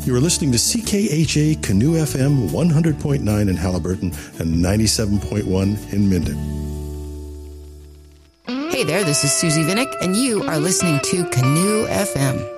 You are listening to CKHA Canoe FM 100.9 in Halliburton and 97.1 in Minden. Hey there, this is Susie Vinnick, and you are listening to Canoe FM.